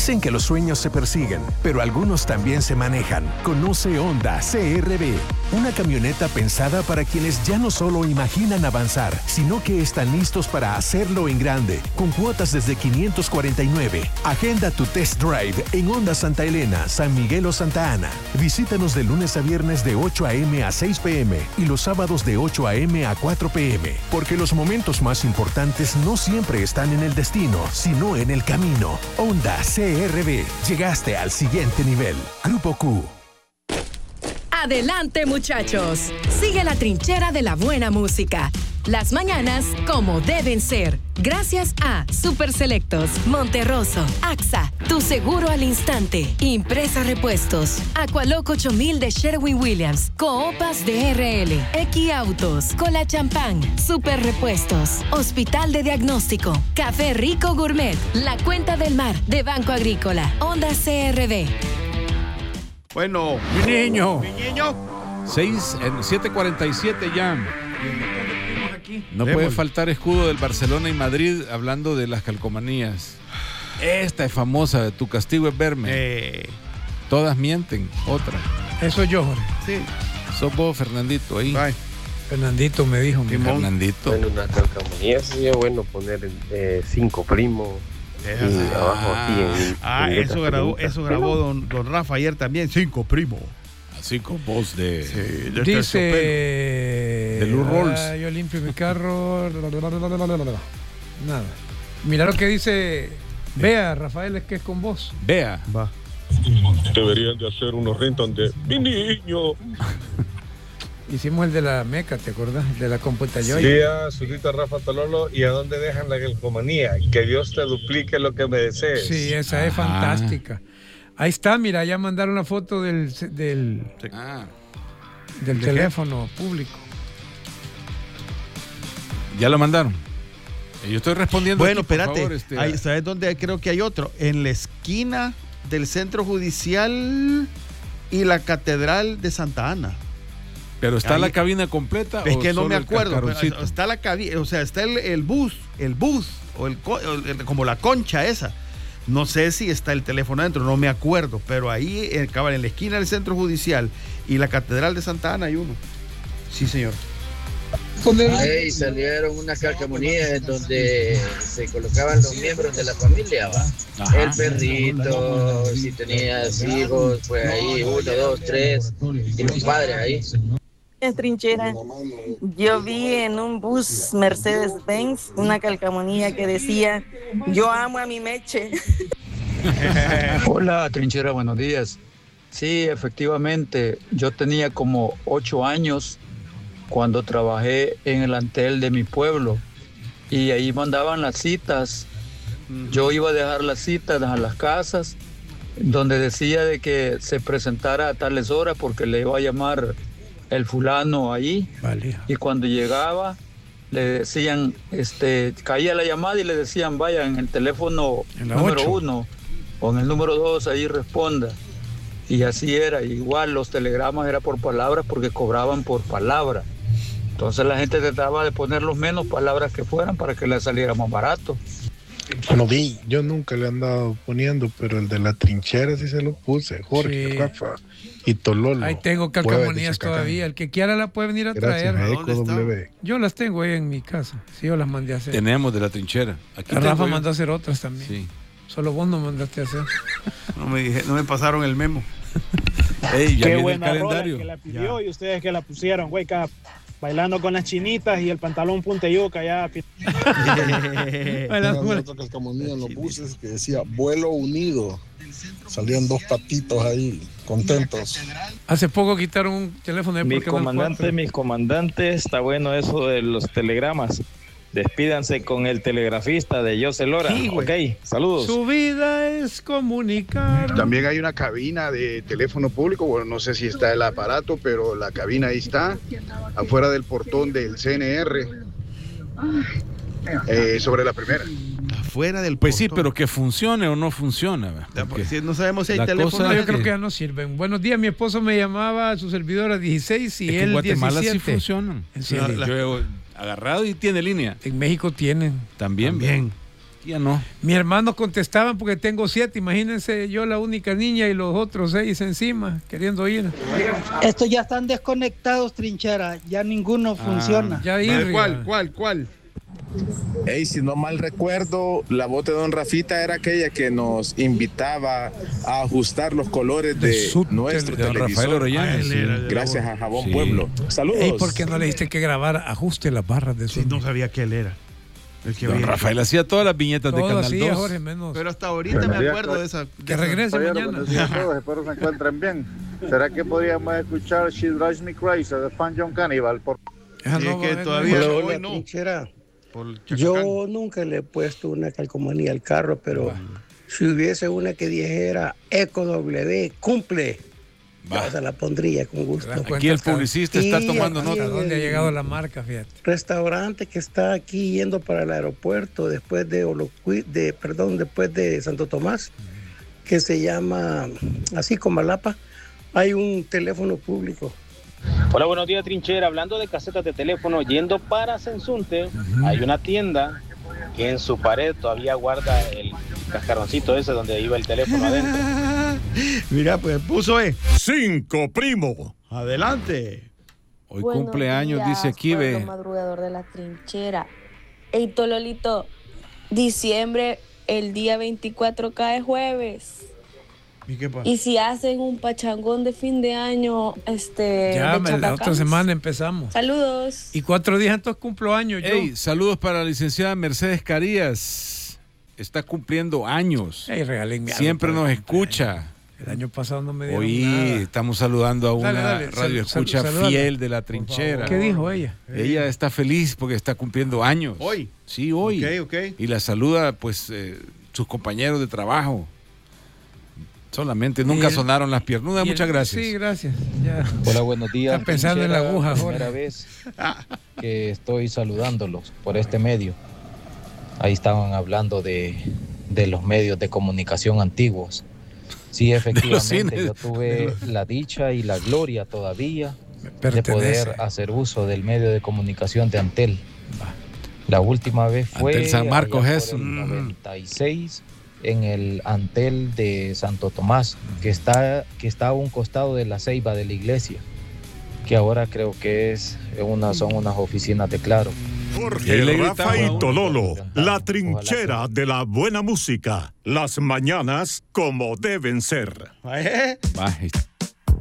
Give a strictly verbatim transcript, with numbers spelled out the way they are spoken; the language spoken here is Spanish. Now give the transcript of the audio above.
Dicen que los sueños se persiguen, pero algunos también se manejan. Conoce Honda C R V, una camioneta pensada para quienes ya no solo imaginan avanzar, sino que están listos para hacerlo en grande, con cuotas desde quinientos cuarenta y nueve. Agenda tu test drive en Honda Santa Elena, San Miguel o Santa Ana. Visítanos de lunes a viernes de ocho a.m. a seis p.m. y los sábados de ocho a.m. a cuatro p.m. Porque los momentos más importantes no siempre están en el destino, sino en el camino. Honda C R V. Llegaste al siguiente nivel. Grupo Q. Adelante, muchachos. Sigue la trinchera de la buena música. Las mañanas como deben ser. Gracias a Super Selectos, Monterroso, A X A, Tu Seguro al Instante, Impresa Repuestos, Aqualoc ocho mil de Sherwin-Williams, Coopas de R L, Equiautos, Cola Champán, Super Repuestos, Hospital de Diagnóstico, Café Rico Gourmet, La Cuenta del Mar de Banco Agrícola, Honda C R V. Bueno, mi niño. Mi niño. seis, siete cuarenta y siete ya. No Démosle. puede faltar escudo del Barcelona y Madrid hablando de las calcomanías. Esta es famosa, tu castigo es verme. Eh. Todas mienten, otra. Eso yo, Jorge. Sí. Sos vos, Fernandito, ahí. Bye. Fernandito me dijo. Mi Fernandito. Bueno, una calcamonía sería bueno poner eh, cinco primos. Y abajo aquí en, Ah, en eso grabó, eso grabó don, don Rafa ayer también, cinco primos. Así con voz de... Sí, de Dice... De Lou Rolls. Ah, yo limpio mi carro. Nada. Mira lo que dice... Vea, Rafael, es que es con vos. Vea. Va. Deberían de hacer unos rentan de mi niño. Hicimos el de la meca, ¿te acordás? El de la computadora. Sí, a Zurita Rafa Tololo. ¿Y a dónde dejan la calcomanía? Que Dios te duplique lo que me desees. Sí, esa es fantástica. Ahí está, mira, ya mandaron la foto del, del, ah. del ¿De teléfono qué? Público. Ya lo mandaron. Yo estoy respondiendo. Bueno, aquí, por espérate. favor, este, Ahí, ¿sabes dónde creo que hay otro? En la esquina del Centro Judicial y la Catedral de Santa Ana. Pero está ahí, la cabina completa. Es o que no solo me el acuerdo. cascaroncito? Pero está la cabina, o sea, está el, el bus, el bus, o el, o el como la concha esa. No sé si está el teléfono adentro, no me acuerdo, pero ahí en, en la esquina del Centro Judicial y la Catedral de Santa Ana hay uno. Sí, señor. Hey, salieron unas calcamonías en donde se colocaban los miembros de la familia, ¿va? Ajá. El perrito, si tenías hijos, pues ahí uno, dos, tres, y los padres ahí. En trinchera, yo vi en un bus Mercedes-Benz una calcamonía que decía, yo amo a mi Meche. Hola, trinchera, buenos días. Sí, efectivamente, yo tenía como ocho años cuando trabajé en el Antel de mi pueblo y ahí mandaban las citas. Yo iba a dejar las citas a las casas donde decía de que se presentara a tales horas porque le iba a llamar el fulano ahí. Vale. Y cuando llegaba le decían, este, caía la llamada y le decían, vaya en el teléfono número uno o en el número dos, ahí responda. Y así era, igual los telegramas era por palabras porque cobraban por palabra. Entonces la gente trataba de poner los menos palabras que fueran para que le saliera más barato. Bueno, vi, yo nunca le he andado poniendo, pero el de la trinchera sí se lo puse, Jorge, sí. Rafa y Tololo. Ahí tengo calcamonías todavía, el que quiera la puede venir a Gracias traer. a Eco W. Yo las tengo ahí en mi casa, sí, yo las mandé a hacer. Tenemos de la trinchera. Aquí Rafa mandó a hacer otras también. Sí. Solo vos no mandaste a hacer. No me, dije, no me pasaron el memo. Ey, ya qué viene buena el calendario. Rola que la pidió ya. Y ustedes que la pusieron, güey, bailando con las chinitas y el pantalón punta yuca ya. Había otra calcamonía en los buses que decía vuelo unido. Salían dos patitos ahí, contentos. Hace poco quitaron un teléfono de Mi comandante, no mis comandantes, está bueno eso de los telegramas. Despídanse con el telegrafista de José Lora. Sí, ok, saludos. Su vida es comunicar. También hay una cabina de teléfono público. Bueno, no sé si está el aparato, pero la cabina ahí está, afuera del portón del C N R, eh, sobre la primera. Afuera del portón. Pues sí, pero que funcione o no funciona. Si no sabemos si hay teléfono. Cosa, yo creo que ya no sirven. Buenos días, mi esposo me llamaba a su servidor a dieciséis y es él en Guatemala diecisiete. Sí funcionan. ¿En serio? Yo he agarrado y tiene línea. En México tienen. También. También. Ya no. Mis hermanos contestaban porque tengo siete, imagínense yo la única niña y los otros seis encima, queriendo ir. Estos ya están desconectados, Trinchera, ya ninguno ah, funciona. Ya ir, ¿Cuál, cuál, cuál? Hey, si no mal recuerdo, la voz de don Rafita era aquella que nos invitaba a ajustar los colores de, de nuestro de televisor. Ah, sí. Gracias a Jabón sí. Pueblo. Saludos. Hey, ¿por qué no le dijiste que grabar ajuste las barras de su? Sí, no sabía que él era. El que don Rafael hecho. Hacía todas las viñetas Todo de Canal hacía, dos. Jorge, menos. Pero hasta ahorita Buenos me acuerdo días, de esa. Que regrese mañana. Buenos días a todos, espero se encuentren bien. ¿Será que podríamos escuchar She Drives Me Crazy de Fan John Cannibal? Por... Ah, no, es que todavía hola, hoy hola, no. Trinchera. Yo nunca le he puesto una calcomanía al carro, pero wow. si hubiese una que dijera Eco W, cumple. Va. Se la pondría con gusto. Aquí el publicista está tomando nota. ¿Dónde ha llegado la marca, fíjate? Restaurante que está aquí yendo para el aeropuerto después de Oloqui, de perdón, después de Santo Tomás, uh-huh. que se llama así Comalapa. Hay un teléfono público. Hola, buenos días, Trinchera. Hablando de casetas de teléfono, yendo para Sensunte, uh-huh. hay una tienda que en su pared todavía guarda el cascaroncito ese donde iba el teléfono adentro. Mira, pues puso eh. Cinco, primo. Adelante. Hoy Buenos cumpleaños, días, dice aquí, ve. Madrugador de la Trinchera. Ey, Tololito, diciembre, el día veinticuatro cae jueves. ¿Y qué pasa? Y si hacen un pachangón de fin de año, este. Ya, de la otra semana empezamos. Saludos. Y cuatro días entonces cumplo años yo. Ey, saludos para la licenciada Mercedes Carías. Está cumpliendo años. Ey, regálenme Siempre algo, nos escucha. El año pasado no me dieron Hoy nada. estamos saludando a una dale, dale. radio Sal, escucha sal, fiel de la Trinchera. ¿Qué dijo ella? Ella está feliz porque está cumpliendo años. ¿Hoy? Sí, hoy. Ok, ok. Y la saluda, pues, eh, sus compañeros de trabajo. Solamente, nunca el, sonaron las piernudas. Muchas el, gracias. Sí, gracias. Ya. Hola, buenos días. Está pensando en la aguja, Jorge. Primera vez que estoy saludándolos por este medio. Ahí estaban hablando de, de los medios de comunicación antiguos. Sí, efectivamente, yo tuve la dicha y la gloria todavía de poder hacer uso del medio de comunicación de Antel. La última vez fue Antel San Marcos, eso. En el noventa y seis en el Antel de Santo Tomás, que está, que está a un costado de la ceiba de la iglesia, que ahora creo que es una, son unas oficinas de Claro. Jorge, Rafa y Tololo, la trinchera de la buena música, las mañanas como deben ser. ¿Eh? Baje.